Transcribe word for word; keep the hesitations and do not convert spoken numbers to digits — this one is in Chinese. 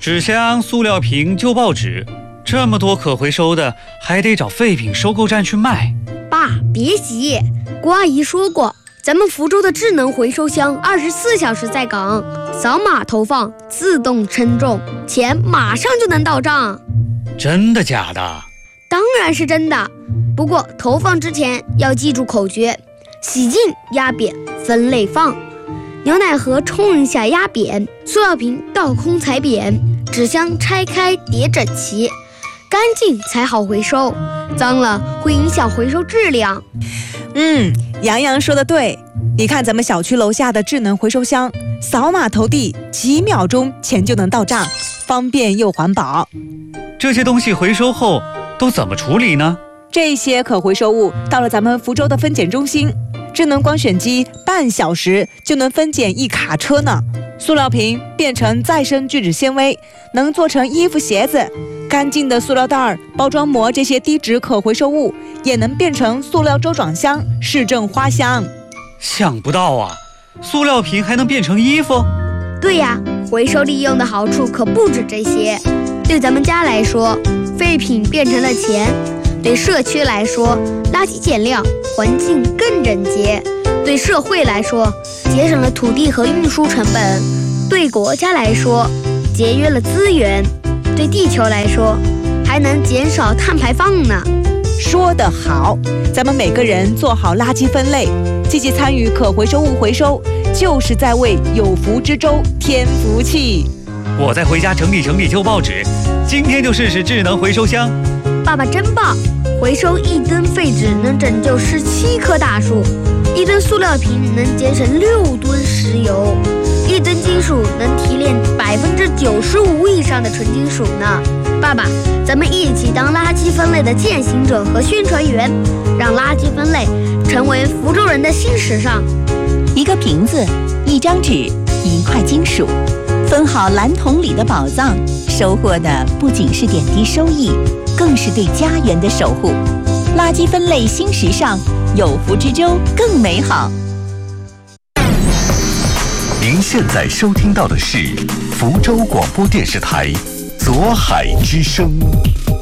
纸箱、塑料瓶、旧报纸，这么多可回收的，还得找废品收购站去卖。 爸，别急，郭阿姨说过，咱们福州的智能回收箱二十四小时在岗，扫码投放，自动称重，钱马上就能到账。 真的假的？ 当然是真的，不过投放之前要记住口诀：洗净、压扁、分类放。牛奶盒冲一下压扁，塑料瓶倒空踩扁，纸箱拆开叠整齐，干净才好回收，脏了会影响回收质量。 嗯，杨洋说的对，你看咱们小区楼下的智能回收箱，扫码投递，几秒钟钱就能到账，方便又环保。 这些东西回收后都怎么处理呢？ 这些可回收物到了咱们福州的分拣中心，智能光选机半小时就能分拣一卡车呢。塑料瓶变成再生聚酯纤维，能做成衣服鞋子。干净的塑料袋、包装膜这些低值可回收物也能变成塑料周转箱、市政花箱。 想不到啊，塑料瓶还能变成衣服？ 对呀，回收利用的好处可不止这些。对咱们家来说，废品变成了钱；对社区来说，垃圾减量，环境更整洁；对社会来说，节省了土地和运输成本；对国家来说，节约了资源；对地球来说，还能减少碳排放呢。 说得好，咱们每个人做好垃圾分类，积极参与可回收物回收，就是在为有福之州添福气。 我再回家整理整理旧报纸，今天就试试智能回收箱。 爸爸真棒，回收一吨废纸能拯救十七棵大树，一吨塑料瓶能节省六吨石油，一吨金属能提炼百分之九十五以上的纯金属呢。爸爸，咱们一起当垃圾分类的践行者和宣传员，让垃圾分类成为福州人的新时尚。 一个瓶子，一张纸，一块金属，分好蓝桶里的宝藏，收获的不仅是点滴收益，更是对家园的守护。垃圾分类新时尚，有福之州更美好。 您现在收听到的是福州广播电视台左海之声。